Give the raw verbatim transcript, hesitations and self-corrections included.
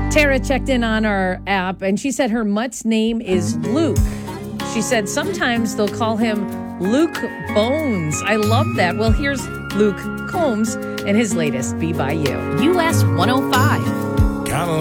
Tara checked in on our app, and she said her mutt's name is Luke. She said sometimes they'll call him Luke Bones. I love that. Well, here's Luke Combs and his latest Be By You. U S one oh five.